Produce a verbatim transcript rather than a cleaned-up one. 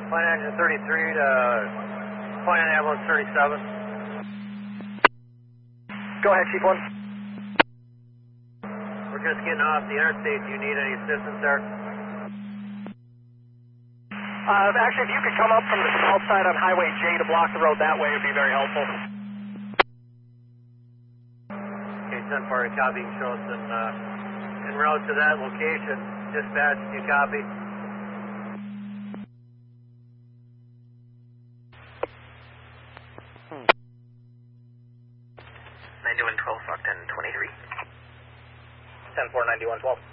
Point engine thirty-three to point in ambulance thirty-seven. Go ahead, Chief one. We're just getting off the interstate. Do you need any assistance there? Uh, actually, if you could come up from the south side on Highway J to block the road that way, it would be very helpful. Okay, ten four, copy. Show us in, uh, en route to that location. Dispatch, you copy? ninety-one twelve, Fox ten twenty-three. ten four, ninety-one twelve.